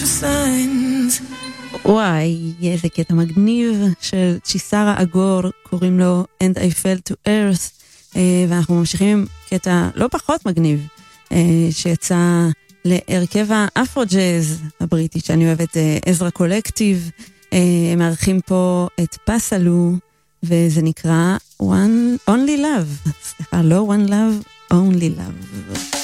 וואי, איזה קטע מגניב של צ'יסרה אגור, קוראים לו And I Fell to Earth, ואנחנו ממשיכים עם קטע לא פחות מגניב, שיצא להרכב האפרו-ג'אז הבריטית, שאני אוהבת, עזרא קולקטיב, הם מארחים פה את פסלו, וזה נקרא Only Love, סליחה, לא One Love, Only Love.